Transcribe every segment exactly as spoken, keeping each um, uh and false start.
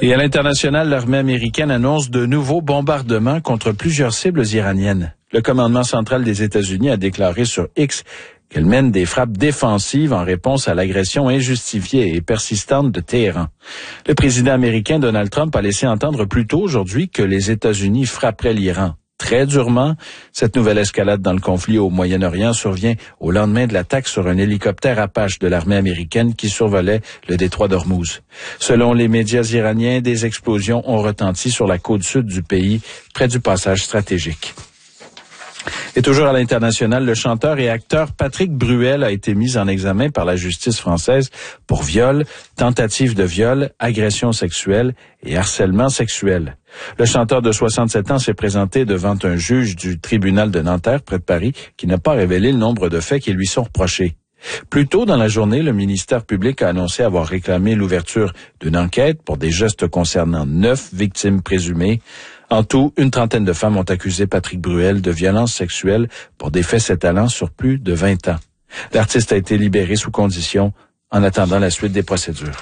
Et à l'international, l'armée américaine annonce de nouveaux bombardements contre plusieurs cibles iraniennes. Le commandement central des États-Unis a déclaré sur X qu'elle mène des frappes défensives en réponse à l'agression injustifiée et persistante de Téhéran. Le président américain Donald Trump a laissé entendre plus tôt aujourd'hui que les États-Unis frapperaient l'Iran très durement. Cette nouvelle escalade dans le conflit au Moyen-Orient survient au lendemain de l'attaque sur un hélicoptère Apache de l'armée américaine qui survolait le détroit d'Ormuz. Selon les médias iraniens, des explosions ont retenti sur la côte sud du pays, près du passage stratégique. Et toujours à l'international, le chanteur et acteur Patrick Bruel a été mis en examen par la justice française pour viol, tentative de viol, agression sexuelle et harcèlement sexuel. Le chanteur de soixante-sept ans s'est présenté devant un juge du tribunal de Nanterre, près de Paris, qui n'a pas révélé le nombre de faits qui lui sont reprochés. Plus tôt dans la journée, le ministère public a annoncé avoir réclamé l'ouverture d'une enquête pour des gestes concernant neuf victimes présumées. En tout, une trentaine de femmes ont accusé Patrick Bruel de violences sexuelles pour des faits s'étalant sur plus de vingt ans. L'artiste a été libéré sous condition en attendant la suite des procédures.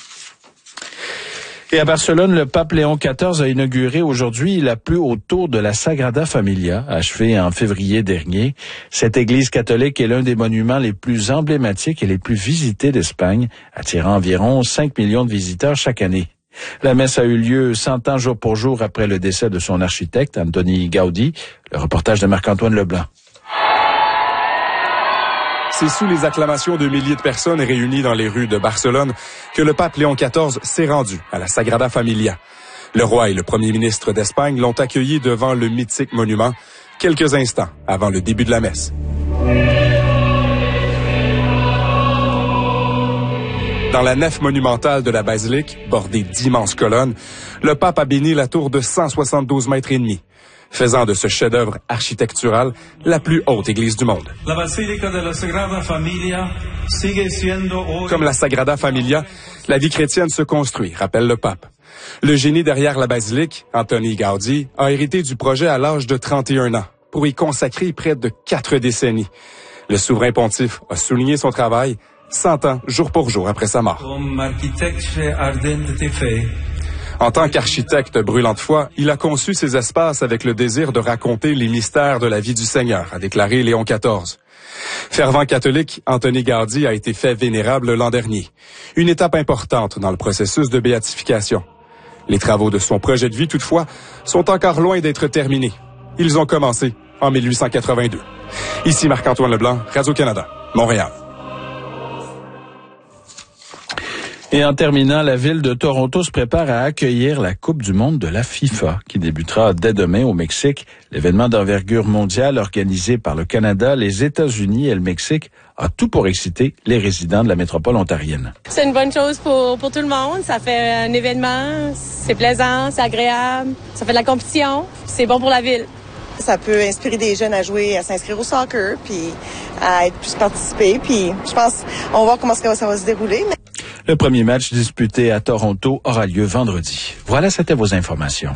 Et à Barcelone, le pape Léon quatorze a inauguré aujourd'hui la plus haute tour de la Sagrada Familia, achevée en février dernier. Cette église catholique est l'un des monuments les plus emblématiques et les plus visités d'Espagne, attirant environ cinq millions de visiteurs chaque année. La messe a eu lieu cent ans jour pour jour après le décès de son architecte, Antoni Gaudí. Le reportage de Marc-Antoine Leblanc. C'est sous les acclamations de milliers de personnes réunies dans les rues de Barcelone que le pape Léon quatorze s'est rendu à la Sagrada Familia. Le roi et le premier ministre d'Espagne l'ont accueilli devant le mythique monument quelques instants avant le début de la messe. Dans la nef monumentale de la basilique, bordée d'immenses colonnes, le pape a béni la tour de cent soixante-douze mètres et demi, faisant de ce chef-d'œuvre architectural la plus haute église du monde. Comme la Sagrada Familia, la vie chrétienne se construit, rappelle le pape. Le génie derrière la basilique, Antoni Gaudí, a hérité du projet à l'âge de trente et un ans, pour y consacrer près de quatre décennies. Le souverain pontife a souligné son travail cent ans, jour pour jour, après sa mort. En tant qu'architecte brûlant de foi, il a conçu ces espaces avec le désir de raconter les mystères de la vie du Seigneur, a déclaré Léon quatorze. Fervent catholique, Antoni Gaudí a été fait vénérable l'an dernier. Une étape importante dans le processus de béatification. Les travaux de son projet de vie, toutefois, sont encore loin d'être terminés. Ils ont commencé en mille huit cent quatre-vingt-deux. Ici Marc-Antoine Leblanc, Radio-Canada, Montréal. Et en terminant, la ville de Toronto se prépare à accueillir la Coupe du monde de la FIFA, qui débutera dès demain au Mexique. L'événement d'envergure mondiale organisé par le Canada, les États-Unis et le Mexique a tout pour exciter les résidents de la métropole ontarienne. C'est une bonne chose pour, pour tout le monde. Ça fait un événement, c'est plaisant, c'est agréable, ça fait de la compétition, c'est bon pour la ville. Ça peut inspirer des jeunes à jouer, à s'inscrire au soccer, puis à être plus participés. Puis je pense, on va voir comment ça va, ça va se dérouler. Mais... Le premier match disputé à Toronto aura lieu vendredi. Voilà, c'était vos informations.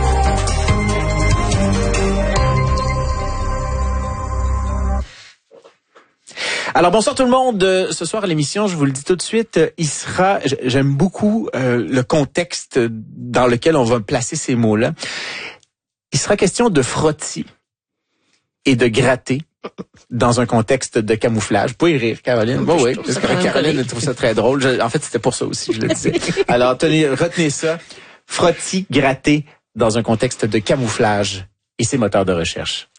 Alors bonsoir tout le monde. Ce soir à l'émission, je vous le dis tout de suite, il sera, j'aime beaucoup euh, le contexte dans lequel on va placer ces mots-là. Il sera question de frottis et de gratter dans un contexte de camouflage. Vous pouvez y rire, Caroline. Bon, oui, parce que Caroline trouve ça très drôle. Je, en fait, c'était pour ça aussi, je le disais. Alors, tenez, retenez ça. Frottis, gratter dans un contexte de camouflage et ses moteurs de recherche.